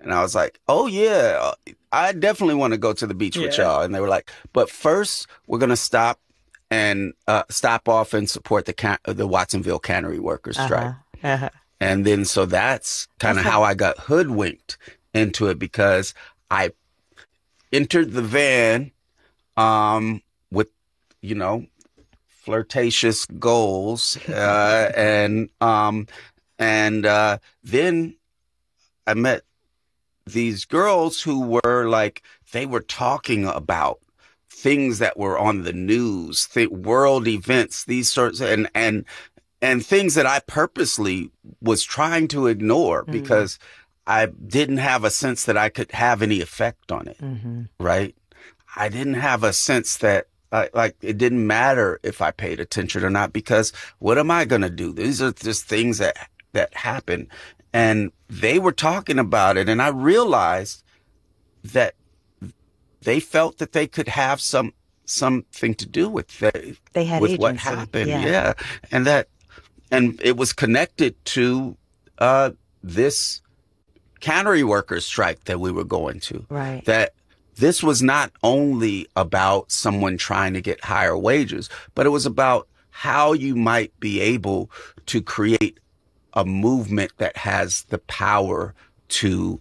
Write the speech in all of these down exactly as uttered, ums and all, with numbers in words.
And I was like, oh yeah, I definitely want to go to the beach with Yeah. y'all. And they were like, but first we're going to stop and uh, stop off and support the can the Watsonville cannery workers strike. Uh-huh. Uh-huh. And then so that's kind That's of a how I got hoodwinked into it because I entered the van um, with, you know, flirtatious goals, uh, and um, and uh, then I met these girls who were like they were talking about things that were on the news, th- world events, these sorts, and and and things that I purposely was trying to ignore mm, because I didn't have a sense that I could have any effect on it, hmm right? I didn't have a sense that uh, like it didn't matter if I paid attention or not because what am I going to do? These are just things that that happen. And they were talking about it and I realized that they felt that they could have some something to do with the, They had with what agency. happened. Yeah. Yeah. And that and it was connected to uh this cannery workers strike that we were going to, Right. that this was not only about someone trying to get higher wages, but it was about how you might be able to create a movement that has the power to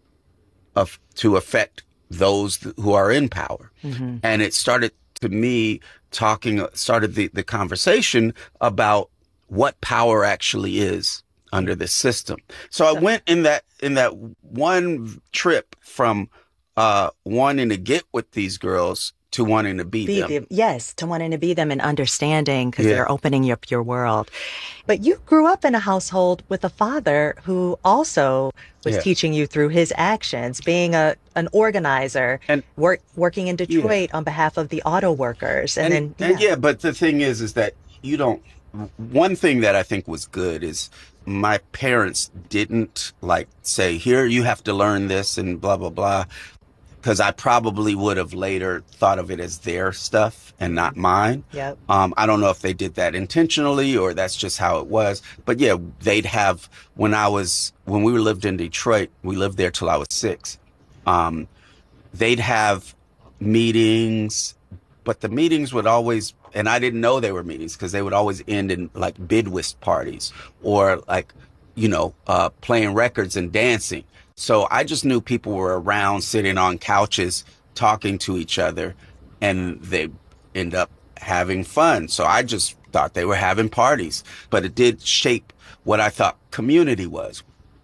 of to affect those who are in power. hmm And it started to me talking started the, the conversation about what power actually is Yeah. under this system. So I So went in that in that one trip from uh wanting to get with these girls to wanting to be be them. the, yes, to wanting to be them and understanding because Yeah. they're opening up your world. But you grew up in a household with a father who also was Yeah. teaching you through his actions, being a an organizer, And work working in yeah. Detroit on behalf of the auto workers. And And then and yeah. yeah, but the thing is is that you don't one thing that I think was good is my parents didn't like say, here, you have to learn this and blah, blah, blah. Because I probably would have later thought of it as their stuff and not mine. Yep. Um, I don't know if they did that intentionally or that's just how it was. But yeah, they'd have when I was when we lived in Detroit, we lived there till I was six. Um, they'd have meetings, but the meetings would always, and I didn't know they were meetings because they would always end in like bidwist parties or like, you know, uh, playing records and dancing. So I just knew people were around sitting on couches talking to each other and they end up having fun. So I just thought they were having parties, but it did shape what I thought community was.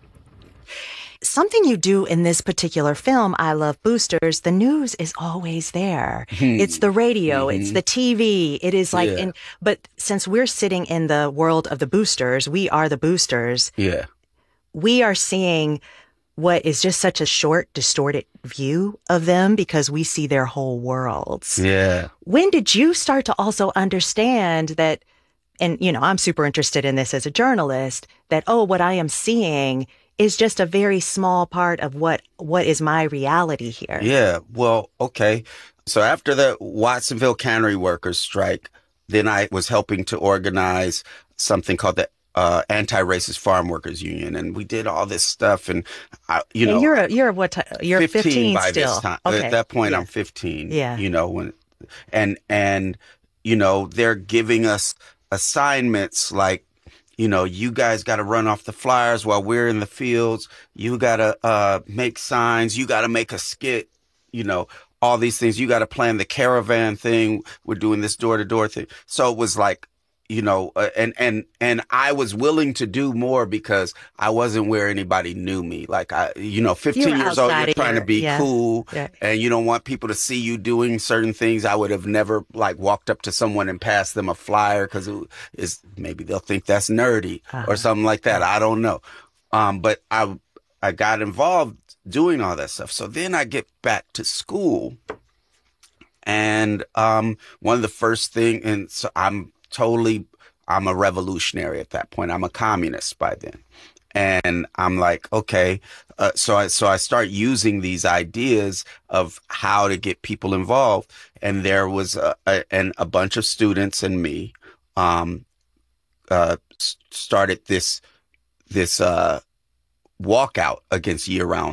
Something you do in this particular film, I Love Boosters, the news is always there. It's the radio, it's Mm-hmm. the T V. It is like Yeah. in, but since we're sitting in the world of the boosters, we are the boosters. Yeah. We are seeing what is just such a short, distorted view of them because we see their whole worlds. Yeah. When did you start to also understand that, and you know, I'm super interested in this as a journalist, that, oh, what I am seeing is just a very small part of what, what is my reality here. Yeah. Well, okay. So after the Watsonville cannery workers strike, then I was helping to organize something called the uh, Anti-Racist Farm Workers Union. And we did all this stuff. And, I, you And know, you're a, you're what, ti- you're fifteen fifteen by this still. time. At Okay. that point, Yeah. I'm fifteen, Yeah. you know, when, and, and, you know, they're giving us assignments like, you know, you guys got to run off the flyers while we're in the fields. You got to uh, make signs. You got to make a skit, you know, all these things. You got to plan the caravan thing. We're doing this door to door thing. So it was like, you know, uh, and, and, and I was willing to do more because I wasn't where anybody knew me. Like I, you know, You were fifteen years old, outside you're of trying to your, be yeah. cool Yeah. and you don't want people to see you doing certain things. I would have never like walked up to someone and passed them a flyer because it is maybe they'll think that's nerdy Uh-huh. or something like that. I don't know. Um, but I, I got involved doing all that stuff. So then I get back to school and, um, one of the first thing, and so I'm totally, I'm a revolutionary at that point. I'm a communist by then. And I'm like, okay. Uh, so I, so I start using these ideas of how to get people involved. And there was a, a, and a bunch of students and me, um, uh, s- started this, this, uh, walkout against year round